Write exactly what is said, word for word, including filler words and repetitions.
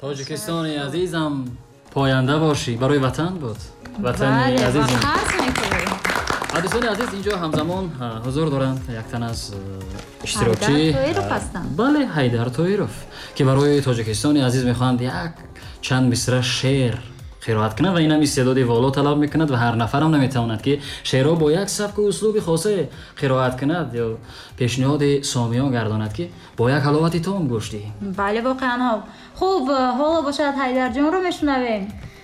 тоҷикистони азизам поянда бошӣ, барои ватан буд. Ватани азизам. Адӯстони азиз, инҷо ҳамзамон ҳузур доранд як тан аз иштирокчӣ. Бале, Ҳайдар Тоиров, ки барои тоҷикистони азиз мехоҳанд як чанд мисра шеър қироат кунад ва инам истеъдоди воло талаб мекунад ва ҳар нафарам наметавонад ки шеърҳо бо як сабку услуби хосе қироат кунад ё пешниҳоди сомиён гардонад ки бо як ҳаловати том гӯш диҳем. Бале, воқеан. Хуб, ҳоло бошад Ҳайдарҷонро мешунавем.